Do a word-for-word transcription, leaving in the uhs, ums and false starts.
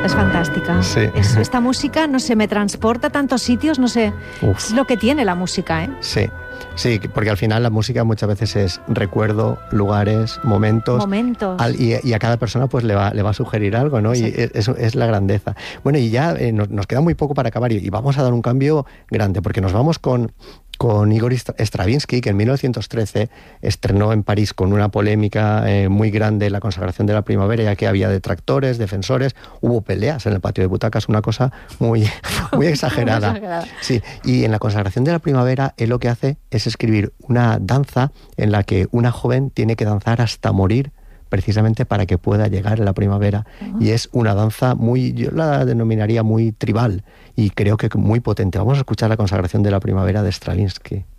es fantástica. Sí. Es, esta música, no sé, me transporta a tantos sitios, no sé, Uf. es lo que tiene la música, ¿eh? Sí. Sí, porque al final la música muchas veces es recuerdo, lugares, momentos. Momentos. Al, y, y a cada persona pues le va, le va a sugerir algo, ¿no? Exacto. Y es, es la grandeza. Bueno, y ya eh, nos, nos queda muy poco para acabar y, y vamos a dar un cambio grande, porque nos vamos con... con Igor Stravinsky, que en mil novecientos trece estrenó en París con una polémica eh, muy grande la consagración de la primavera, ya que había detractores, defensores, hubo peleas en el patio de butacas, una cosa muy, muy exagerada. Muy exagerada. Sí, y en la consagración de la primavera, él lo que hace es escribir una danza en la que una joven tiene que danzar hasta morir, precisamente para que pueda llegar la primavera. Uh-huh. Y es una danza muy, yo la denominaría muy tribal y creo que muy potente. Vamos a escuchar la consagración de la primavera de Stravinsky.